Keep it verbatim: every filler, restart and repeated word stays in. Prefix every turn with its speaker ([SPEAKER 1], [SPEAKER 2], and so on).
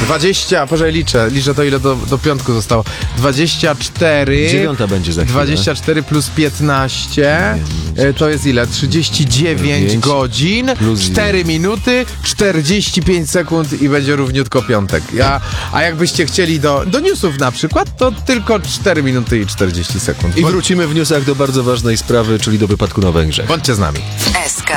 [SPEAKER 1] dwadzieścia, poczekaj, liczę, liczę to ile do, do piątku zostało. dwadzieścia cztery.
[SPEAKER 2] Dziewiąta będzie za chwilę.
[SPEAKER 1] dwadzieścia cztery plus piętnaście.
[SPEAKER 2] Nie, nie,
[SPEAKER 1] e, to jest ile? trzydzieści dziewięć
[SPEAKER 2] dziewięć
[SPEAKER 1] godzin,
[SPEAKER 2] plus
[SPEAKER 1] cztery minuty, czterdzieści pięć sekund i będzie równiutko piątek. Ja, a jakbyście chcieli do, do newsów na przykład, to tylko cztery minuty i czterdzieści sekund.
[SPEAKER 2] I wrócimy w newsach do bardzo ważnej sprawy, czyli do wypadku na Węgrzech.
[SPEAKER 1] Bądźcie z nami.
[SPEAKER 3] S K